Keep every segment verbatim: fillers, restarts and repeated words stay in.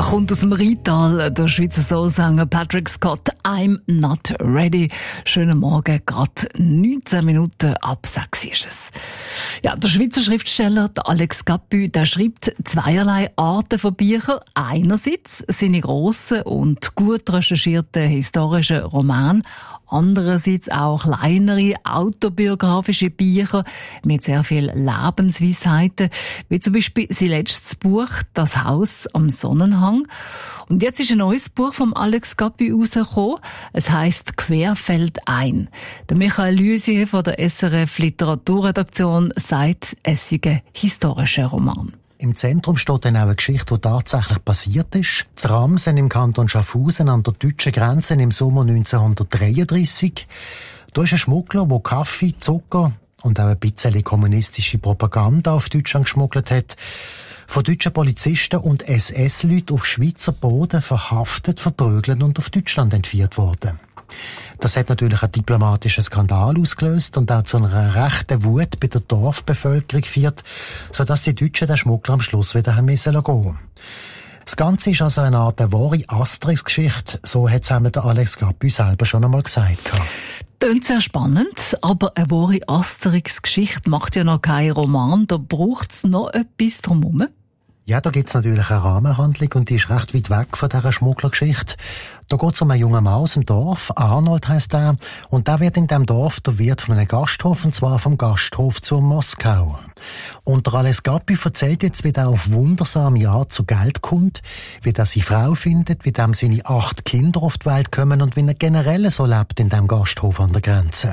kommt aus dem Rheintal, der Schweizer Soulsänger Patrick Scott. I'm not ready. Schönen Morgen, gerade neunzehn Minuten ab sechs ist es. Ja, der Schweizer Schriftsteller, der Alex Gappy, der schreibt zweierlei Arten von Büchern. Einerseits seine grossen und gut recherchierten historischen Romane, andererseits auch kleinere autobiografische Bücher mit sehr viel Lebensweisheiten, wie zum Beispiel sein letztes Buch «Das Haus am Sonnenhang». Und jetzt ist ein neues Buch von Alex Gappy rausgekommen. Es heisst «Querfeldein». Der Michael Lysier von der S R F Literaturredaktion sagt, es sei ein historischer Roman. Im Zentrum steht dann auch eine Geschichte, die tatsächlich passiert ist. In Ramsen im Kanton Schaffhausen an der deutschen Grenze im Sommer neunzehnhundertdreiunddreissig. Da ist ein Schmuggler, der Kaffee, Zucker und auch ein bisschen kommunistische Propaganda auf Deutschland geschmuggelt hat, von deutschen Polizisten und S S-Leuten auf Schweizer Boden verhaftet, verprügelt und auf Deutschland entführt worden. Das hat natürlich einen diplomatischen Skandal ausgelöst und auch zu einer rechten Wut bei der Dorfbevölkerung geführt, sodass die Deutschen den Schmuggler am Schluss wieder haben müssen gehen. Das Ganze ist also eine Art wahre Asterix-Geschichte, so hat es einmal der Alex Gappy selber schon einmal gesagt. Klingt sehr spannend, aber eine wahre Asterix-Geschichte macht ja noch keinen Roman, da braucht es noch etwas drumherum. Ja, da gibt's natürlich eine Rahmenhandlung und die ist recht weit weg von dieser Schmugglergeschichte. Da geht's um einen jungen Mann aus dem Dorf, Arnold heisst er, und der wird in diesem Dorf der Wirt von einem Gasthof, und zwar vom Gasthof zu Moskau. Und der Alex Gappy erzählt jetzt, wie der auf wundersame Art zu Geld kommt, wie der seine Frau findet, wie dem seine acht Kinder auf die Welt kommen und wie er generell so lebt in diesem Gasthof an der Grenze.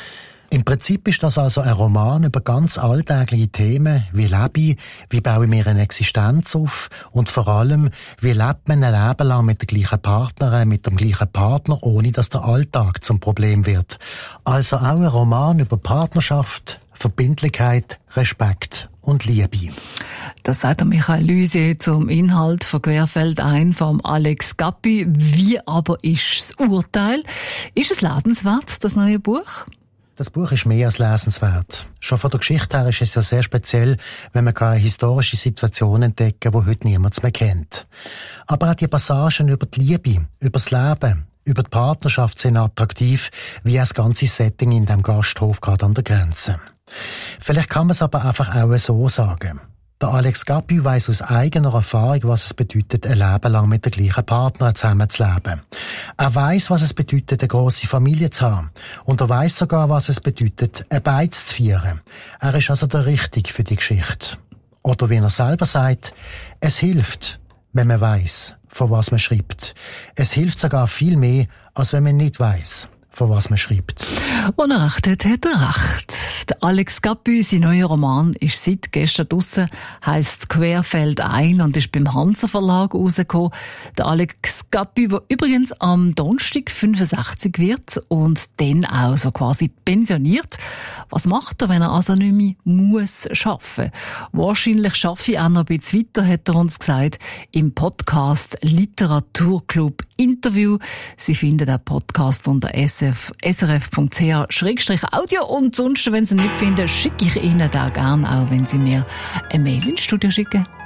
Im Prinzip ist das also ein Roman über ganz alltägliche Themen, wie lebe ich, wie baue ich mir eine Existenz auf und vor allem, wie lebt man ein Leben lang mit der gleichen Partnerin, mit dem gleichen Partner, ohne dass der Alltag zum Problem wird. Also auch ein Roman über Partnerschaft, Verbindlichkeit, Respekt und Liebe. Das sagt der Michael Lysier zum Inhalt von Querfeldein vom Alex Gappy. Wie aber ist das Urteil? Ist es lesenswert, das neue Buch? Das Buch ist mehr als lesenswert. Schon von der Geschichte her ist es ja sehr speziell, wenn man eine historische Situation entdecken kann, die heute niemand mehr kennt. Aber auch die Passagen über die Liebe, über das Leben, über die Partnerschaft sind attraktiv, wie auch das ganze Setting in dem Gasthof gerade an der Grenze. Vielleicht kann man es aber einfach auch so sagen. Der Alex Gappy weiss aus eigener Erfahrung, was es bedeutet, ein Leben lang mit der gleichen Partner zusammenzuleben. Er weiss, was es bedeutet, eine grosse Familie zu haben. Und er weiss sogar, was es bedeutet, ein Beiz zu feiern. Er ist also der Richtige für die Geschichte. Oder wie er selber sagt, es hilft, wenn man weiss, von was man schreibt. Es hilft sogar viel mehr, als wenn man nicht weiss, von was man schreibt. Und er recht hat, hat er recht. Der Alex Gappy, sein neuer Roman, ist seit gestern draussen, heisst Querfeldein und ist beim Hansa Verlag rausgekommen. Der Alex Gappy, der übrigens am Donnerstag fünfundsechzig wird und dann auch so quasi pensioniert. Was macht er, wenn er also nicht mehr muss arbeiten? Wahrscheinlich schaffe ich auch noch ein bisschen weiter, hat er uns gesagt, im Podcast Literaturclub Interview. Sie finden den Podcast unter s r f punkt c h slash audio und sonst, wenn Sie ihn nicht finden, schicke ich Ihnen da gerne, auch wenn Sie mir eine Mail ins Studio schicken.